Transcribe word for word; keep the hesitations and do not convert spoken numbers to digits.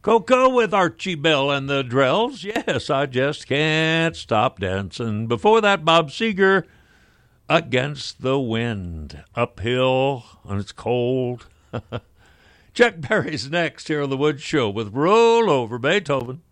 Coco with Archie Bell and the Drells. Yes, I just can't stop dancing. Before that, Bob Seger, Against the Wind. Uphill, and it's cold. Chuck Berry's next here on The Wood Show with Roll Over Beethoven.